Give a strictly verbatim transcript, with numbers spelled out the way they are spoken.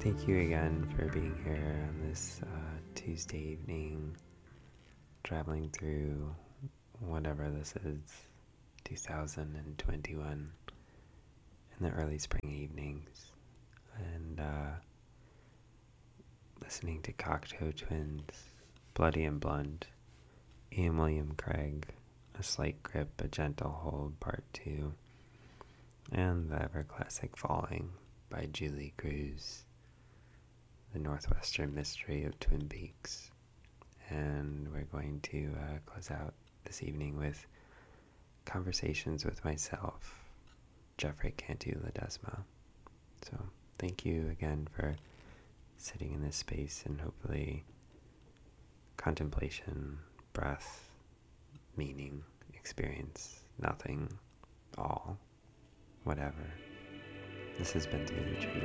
Thank you again for being here on this uh, Tuesday evening, traveling through whatever this is, two thousand twenty-one, in the early spring evenings, and uh, listening to Cocteau Twins, Bloody and Blunt, Ian William Craig, A Slight Grip, A Gentle Hold, Part two, and the ever-classic Falling by Julie Cruz, The Northwestern Mystery of Twin Peaks. And we're going to uh, close out this evening with Conversations with Myself, Geoffrey Cantu Ledesma. So thank you again for sitting in this space, and hopefully contemplation, breath, meaning, experience, nothing, all, whatever. This has been Through the Trees.